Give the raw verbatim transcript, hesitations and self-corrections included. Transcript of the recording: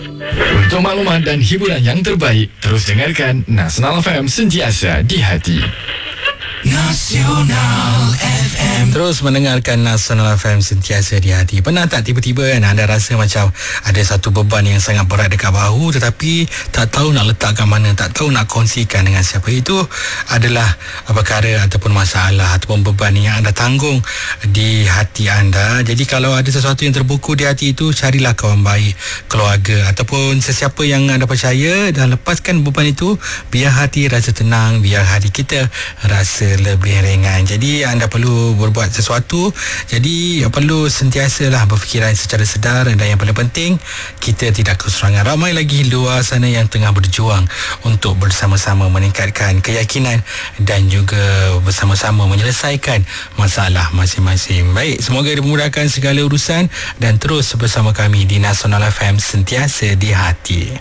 Untuk maklumat dan hiburan yang terbaik, terus dengarkan Nasional F M, sentiasa di hati. Nasional F M. Terus mendengarkan Nasional F M, sentiasa di hati. Pernah tak tiba-tiba kan anda rasa macam ada satu beban yang sangat berat dekat bahu, tetapi tak tahu nak letakkan mana, tak tahu nak kongsikan dengan siapa? Itu adalah perkara ataupun masalah ataupun beban yang anda tanggung di hati anda. Jadi kalau ada sesuatu yang terbuku di hati itu, carilah kawan baik, keluarga ataupun sesiapa yang anda percaya dan lepaskan beban itu, biar hati rasa tenang, biar hati kita rasa lebih ringan. Jadi anda perlu berbuat sesuatu. Jadi perlu sentiasalah berfikiran secara sedar, dan yang paling penting, kita tidak keserangan. Ramai lagi luar sana yang tengah berjuang untuk bersama-sama meningkatkan keyakinan dan juga bersama-sama menyelesaikan masalah masing-masing. Baik, semoga dimudahkan segala urusan dan terus bersama kami di Nasional F M, sentiasa di hati.